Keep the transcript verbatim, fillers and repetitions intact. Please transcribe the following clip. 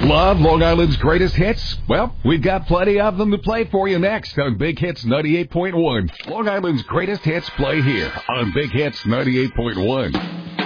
Love Long Island's greatest hits? Well, we've got plenty of them to play for you next on Big Hits ninety-eight point one. Long Island's greatest hits play here on Big Hits ninety-eight point one.